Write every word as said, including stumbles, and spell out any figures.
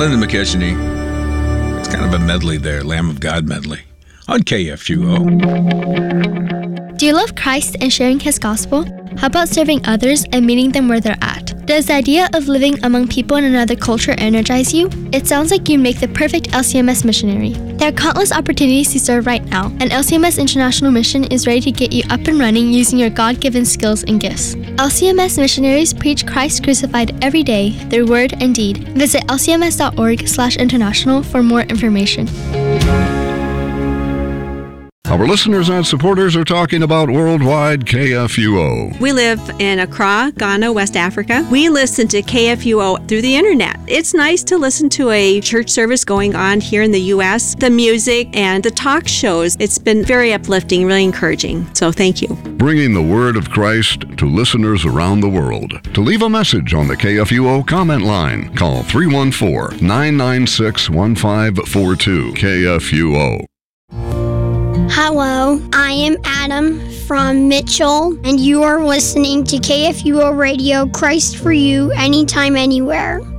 Linda McKechnie. It's kind of a medley there, Lamb of God medley, on K F U O. Do you love Christ and sharing His gospel? How about serving others and meeting them where they're at? Does the idea of living among people in another culture energize you? It sounds like you make the perfect L C M S missionary. There are countless opportunities to serve right now, and L C M S International Mission is ready to get you up and running using your God-given skills and gifts. L C M S missionaries preach Christ crucified every day through word and deed. Visit L C M S dot org slash international for more information. Our listeners and supporters are talking about Worldwide K F U O. We live in Accra, Ghana, West Africa. We listen to K F U O through the internet. It's nice to listen to a church service going on here in the U S, the music and the talk shows. It's been very uplifting, really encouraging. So thank you. Bringing the word of Christ to listeners around the world. To leave a message on the K F U O comment line, call three one four, nine nine six, one five four two. K F U O. Hello, I am Adam from Mitchell, and you are listening to K F U O Radio, Christ for You, anytime, anywhere.